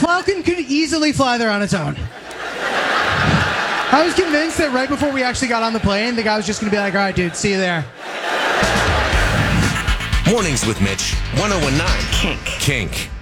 Falcon could easily fly there on its own. I was convinced that right before we actually got on the plane, the guy was just going to be like, all right, dude, see you there. Mornings with Mitch, 1019 Kink.